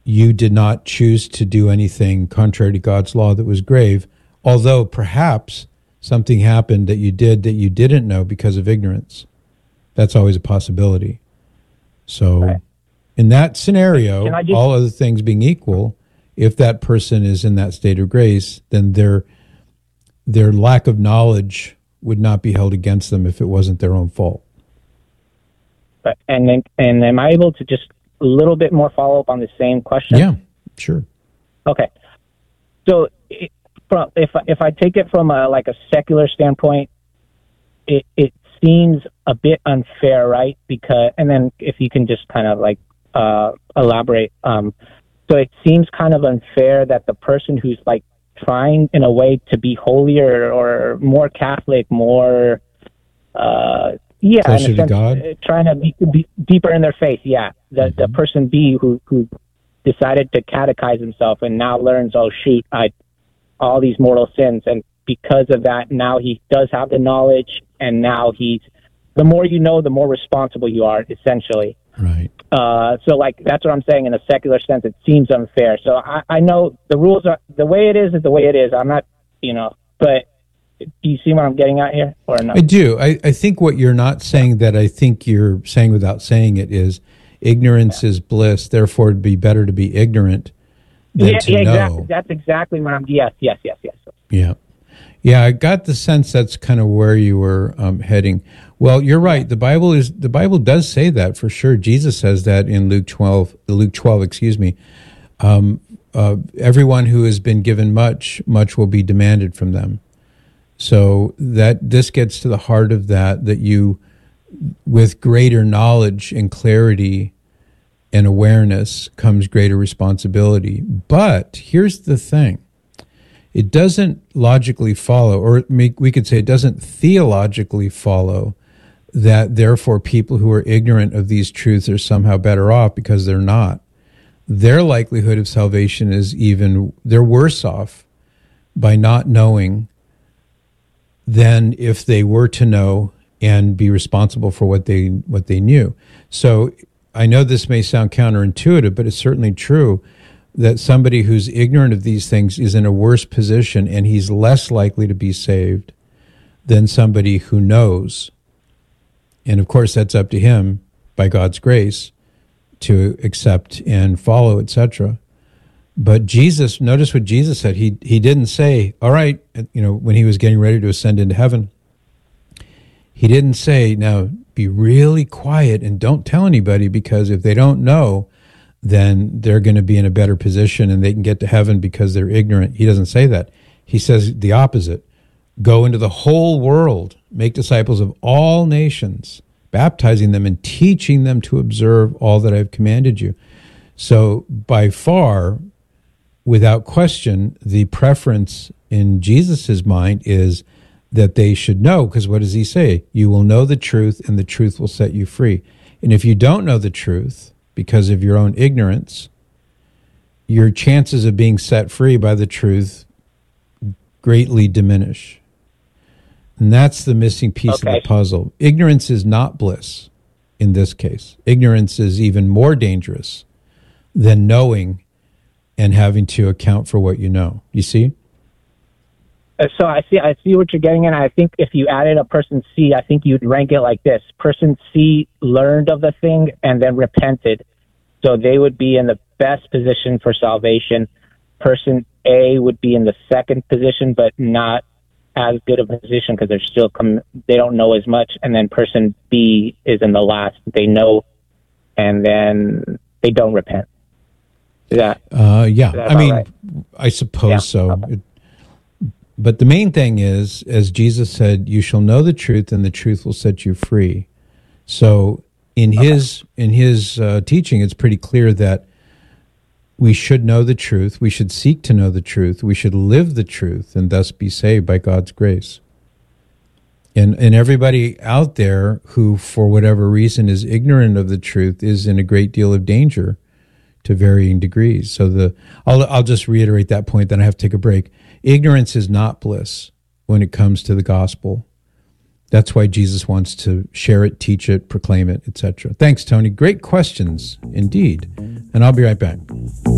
you did not choose to do anything contrary to God's law that was grave, although perhaps something happened that you did that you didn't know because of ignorance. That's always a possibility. So right. In that scenario, all other things being equal, if that person is in that state of grace, then their lack of knowledge would not be held against them if it wasn't their own fault. And am I able to just a little bit more follow up on the same question? Yeah, sure. Okay. So if I take it from a secular standpoint, it seems a bit unfair, right? Because, and then if you can just kind of elaborate. So it seems kind of unfair that the person who's trying in a way to be holier or more Catholic, more closer to God, trying to be deeper in their faith. Yeah, the person B who decided to catechize himself and now learns, oh shoot, all these mortal sins, and because of that, now he does have the knowledge, and now the more you know, the more responsible you are, essentially. Right. So that's what I'm saying. In a secular sense, it seems unfair. So I know the rules are the way it is the way it is. I'm not, but do you see what I'm getting at here or no? I do. I think what you're not saying that I think you're saying without saying it is ignorance is bliss. Therefore, it'd be better to be ignorant than to know. Exactly. That's exactly what I'm. Yes. Yeah. Yeah, I got the sense that's kind of where you were heading. Well, you're right. The Bible does say that for sure. Jesus says that in Luke 12, everyone who has been given much will be demanded from them. So that this gets to the heart of that you, with greater knowledge and clarity and awareness comes greater responsibility. But here's the thing. It doesn't logically follow, or we could say it doesn't theologically follow that therefore people who are ignorant of these truths are somehow better off, because they're not. Their likelihood of salvation is they're worse off by not knowing than if they were to know and be responsible for what they knew. So I know this may sound counterintuitive, but it's certainly true that somebody who's ignorant of these things is in a worse position, and he's less likely to be saved than somebody who knows. And of course, that's up to him, by God's grace, to accept and follow, etc. But Jesus, notice what Jesus said. He didn't say, all right, when he was getting ready to ascend into heaven, he didn't say, now be really quiet and don't tell anybody, because if they don't know, then they're going to be in a better position and they can get to heaven because they're ignorant. He doesn't say that. He says the opposite. Go into the whole world, make disciples of all nations, baptizing them and teaching them to observe all that I've commanded you. So by far, without question, the preference in Jesus' mind is that they should know, because what does he say? You will know the truth, and the truth will set you free. And if you don't know the truth, because of your own ignorance, your chances of being set free by the truth greatly diminish. And that's the missing piece of the puzzle. Ignorance is not bliss in this case. Ignorance is even more dangerous than knowing and having to account for what you know. You see? So I see what you're getting at. I think if you added a person C, I think you'd rank it like this. Person C learned of the thing and then repented. So they would be in the best position for salvation. Person A would be in the second position, but not as good of a position because they're still they don't know as much. And then person B is in the last. They know, and then they don't repent. Is that? Yeah. Is that right? I suppose so. Okay. But the main thing is, as Jesus said, you shall know the truth, and the truth will set you free. So in his teaching, it's pretty clear that we should know the truth, we should seek to know the truth, we should live the truth, and thus be saved by God's grace. And everybody out there who, for whatever reason, is ignorant of the truth is in a great deal of danger to varying degrees. So I'll just reiterate that point, then I have to take a break. Ignorance is not bliss when it comes to the gospel. That's why Jesus wants to share it, teach it, proclaim it, etc. Thanks, Tony. Great questions indeed. And I'll be right back.